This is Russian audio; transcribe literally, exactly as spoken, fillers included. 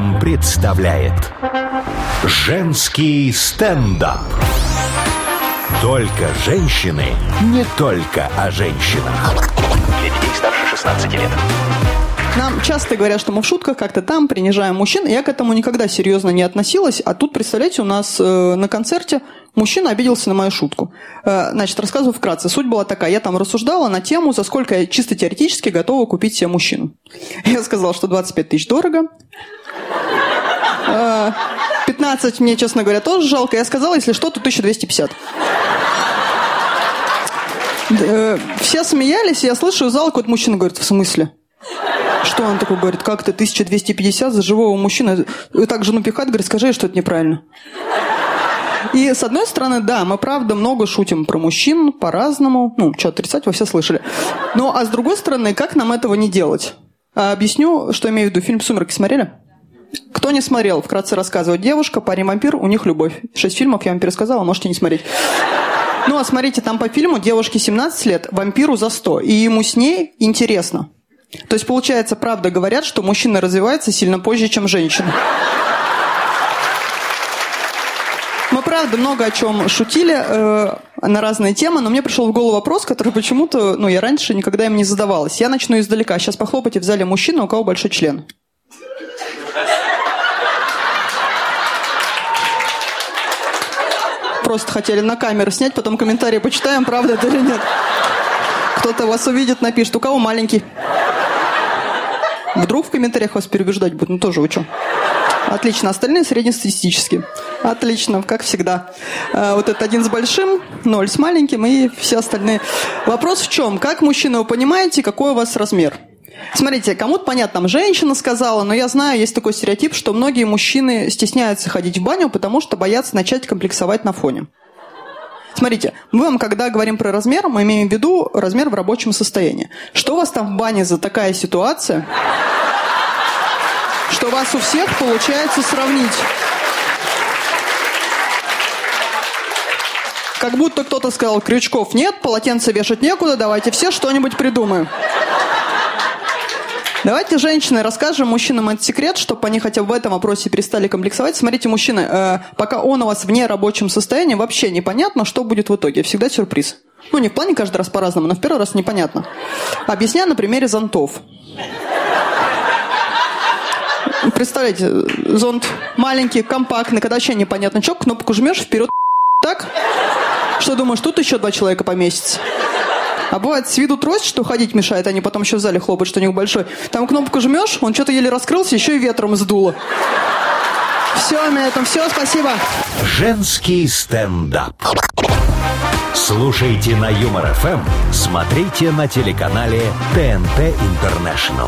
ФМ представляет женский стендап. Только женщины, не только о женщинах. Для детей старше шестнадцати лет. Нам часто говорят, что мы в шутках как-то там принижаем мужчин. Я к этому никогда серьезно не относилась. А тут, представляете, у нас э, на концерте мужчина обиделся на мою шутку. Э, значит, рассказываю вкратце. Суть была такая. Я там рассуждала на тему, за сколько я чисто теоретически готова купить себе мужчину. Я сказала, что двадцать пять тысяч дорого. Э, пятнадцать мне, честно говоря, тоже жалко. Я сказала, если что, то тысяча двести пятьдесят. Э, все смеялись, и я слышу, из зала какой-то мужчина говорит: в смысле? Что он такой говорит? Как ты тысяча двести пятьдесят за живого мужчину? И так жену пихать, говорит: скажи, что это неправильно. И с одной стороны, да, мы правда много шутим про мужчин по-разному. Ну, что отрицать, вы все слышали. Ну, а с другой стороны, как нам этого не делать? А объясню, что имею в виду. Фильм «Сумерки» смотрели? Кто не смотрел, вкратце рассказываю. Девушка, парень-вампир, у них любовь. Шесть фильмов я вам пересказала, можете не смотреть. Ну, а смотрите, там по фильму девушке семнадцать лет, вампиру за сто. И ему с ней интересно. То есть, получается, правда говорят, что мужчина развивается сильно позже, чем женщина. Мы, правда, много о чем шутили э, на разные темы, но мне пришел в голову вопрос, который почему-то, ну, я раньше никогда им не задавалась. Я начну издалека. Сейчас похлопайте в зале мужчину, у кого большой член. Просто хотели на камеру снять, потом комментарии почитаем, правда это или нет. Кто-то вас увидит, напишет, у кого маленький. Вдруг в комментариях вас переубеждать будут, ну тоже вы что? Отлично, остальные среднестатистические. Отлично, как всегда. Вот этот один с большим, ноль с маленьким и все остальные. Вопрос в чем? Как, мужчина, вы понимаете, какой у вас размер? Смотрите, кому-то понятно, там женщина сказала, но я знаю, есть такой стереотип, что многие мужчины стесняются ходить в баню, потому что боятся начать комплексовать на фоне. Смотрите, мы вам, когда говорим про размер, мы имеем в виду размер в рабочем состоянии. Что у вас там в бане за такая ситуация, что у вас у всех получается сравнить? Как будто кто-то сказал: крючков нет, полотенце вешать некуда, давайте все что-нибудь придумаем. Давайте, женщины, расскажем мужчинам этот секрет, чтобы они хотя бы в этом вопросе перестали комплексовать. Смотрите, мужчины, э, пока он у вас в нерабочем состоянии, вообще непонятно, что будет в итоге. Всегда сюрприз. Ну, не в плане каждый раз по-разному, но в первый раз непонятно. Объясняю на примере зонтов. Представляете, зонт маленький, компактный, когда вообще непонятно, что, кнопку жмешь, вперед, так, что думаешь, тут еще два человека поместится. А бывает с виду трость, что ходить мешает, они потом еще в зале хлопают, что у них большой. Там кнопку жмешь, он что-то еле раскрылся, еще и ветром сдуло. Все, на этом все, спасибо. Женский стендап. Слушайте на Юмор ФМ, смотрите на телеканале ТНТ Интернешнл.